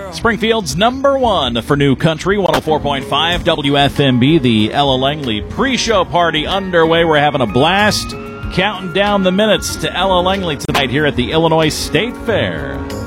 Springfield's number one for New Country, 104.5 WFMB, the Ella Langley pre-show party underway. We're having a blast counting down the minutes to Ella Langley tonight here at the Illinois State Fair.